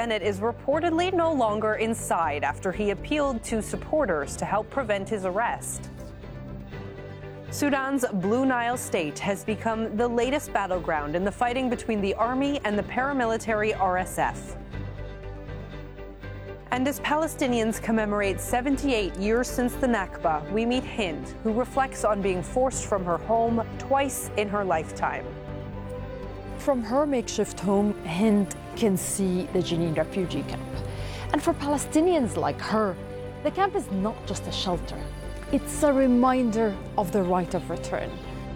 Bennett is reportedly no longer inside after he appealed to supporters to help prevent his arrest. Sudan's Blue Nile state has become the latest battleground in the fighting between the army and the paramilitary RSF. And as Palestinians commemorate 78 years since the Nakba, we meet Hind, who reflects on being forced from her home twice in her lifetime. From her makeshift home, Hind can see the Jenin refugee camp. And for Palestinians like her, the camp is not just a shelter. It's a reminder of the right of return.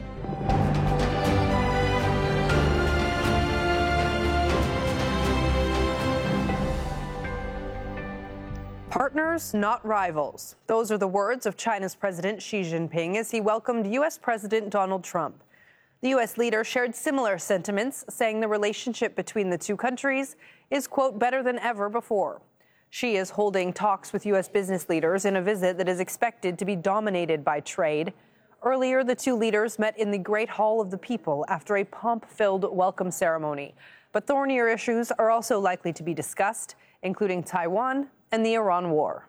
Partners, not rivals. Those are the words of China's President Xi Jinping as he welcomed U.S. President Donald Trump. The U.S. leader shared similar sentiments, saying the relationship between the two countries is, quote, better than ever before. Xi is holding talks with U.S. business leaders in a visit that is expected to be dominated by trade. Earlier, the two leaders met in the Great Hall of the People after a pomp-filled welcome ceremony. But thornier issues are also likely to be discussed, including Taiwan and the Iran war.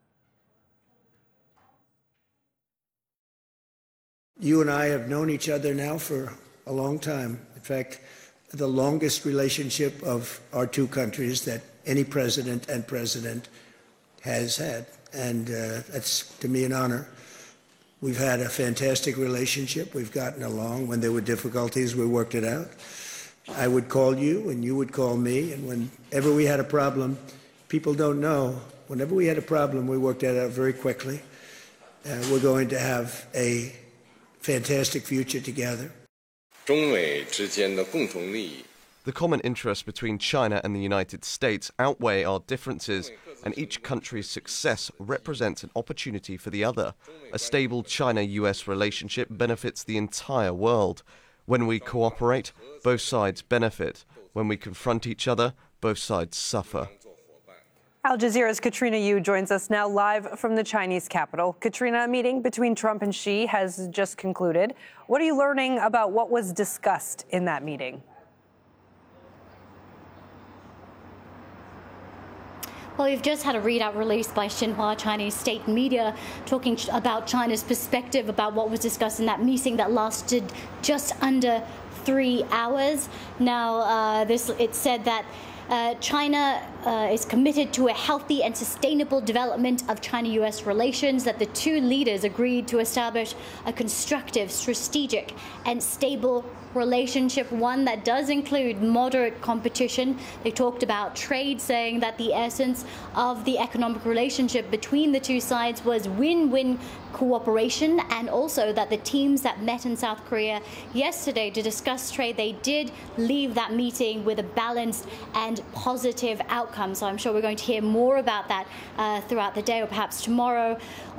You and I have known each other now for a long time. In fact, the longest relationship of our two countries that any president and president has had. And that's, to me, an honor. We've had a fantastic relationship. We've gotten along. When there were difficulties, we worked it out. I would call you, and you would call me. And whenever we had a problem, people don't know, whenever we had a problem, we worked that out very quickly. We're going to have a fantastic future together. The common interests between China and the United States outweigh our differences, and each country's success represents an opportunity for the other. A stable China-US relationship benefits the entire world. When we cooperate, both sides benefit. When we confront each other, both sides suffer. Al Jazeera's Katrina Yu joins us now live from the Chinese capital. Katrina, a meeting between Trump and Xi has just concluded. What are you learning about what was discussed in that meeting? Well, we've just had a readout released by Xinhua Chinese state media talking about China's perspective about what was discussed in that meeting that lasted just under 3 hours. Now, it said that China is committed to a healthy and sustainable development of China-US relations, that the two leaders agreed to establish a constructive, strategic, and stable relationship, one that does include moderate competition. They talked about trade, saying that the essence of the economic relationship between the two sides was win-win cooperation, and also that the teams that met in South Korea yesterday to discuss trade, they did leave that meeting with a balanced and positive outcome. So I'm sure we're going to hear more about that throughout the day, or perhaps tomorrow.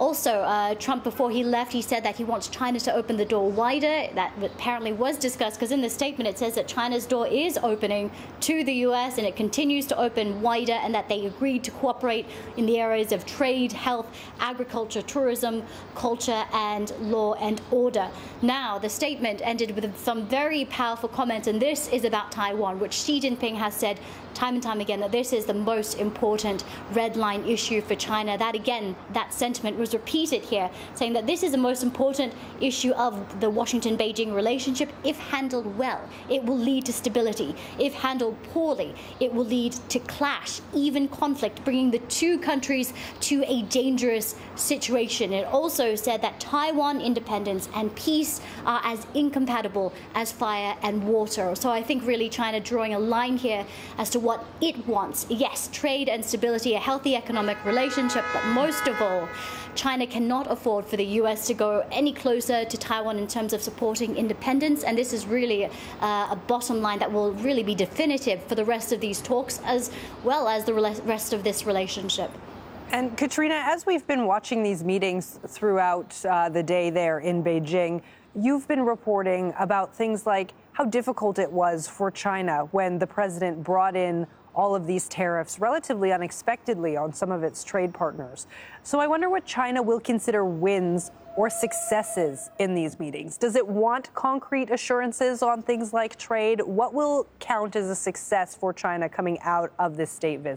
Also, Trump, before he left, he said that he wants China to open the door wider. That apparently was discussed, because in the statement it says that China's door is opening to the U.S. and it continues to open wider, and that they agreed to cooperate in the areas of trade, health, agriculture, tourism, culture, and law and order. Now, the statement ended with some very powerful comments, and this is about Taiwan, which Xi Jinping has said time and time again that this is the most important red line issue for China. That, again, that sentiment was repeated here, saying that this is the most important issue of the Washington-Beijing relationship. If handled well, it will lead to stability. If handled poorly, it will lead to clash, even conflict, bringing the two countries to a dangerous situation. It also said that Taiwan independence and peace are as incompatible as fire and water. So I think really China drawing a line here as to what it wants. Yes, trade and stability, a healthy economic relationship, but most of all, China cannot afford for the U.S. to go any closer to Taiwan in terms of supporting independence. And this is really a bottom line that will really be definitive for the rest of these talks, as well as the rest of this relationship. And Katrina, as we've been watching these meetings throughout the day there in Beijing, you've been reporting about things like how difficult it was for China when the president brought in all of these tariffs relatively unexpectedly on some of its trade partners. So I wonder what China will consider wins or successes in these meetings. Does it want concrete assurances on things like trade? What will count as a success for China coming out of this state visit?